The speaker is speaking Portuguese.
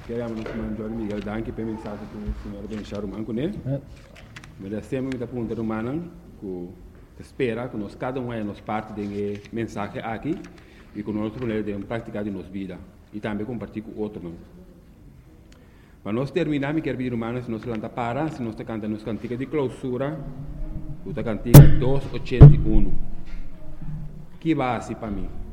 Queremos mandar Miguel Danke para mensagem que o senhor Benchar Manco, né? Mas é sempre muita pergunta humana que espera que nós cada um nos parte de mensagem aqui e que nós podemos praticar de nossa vida e também compartilhar com outros. Mas nós terminamos, quer vir humanos, se nós lanta para, se nós cantamos nos cantigas de clausura, o cantiga 281. Que base para mim?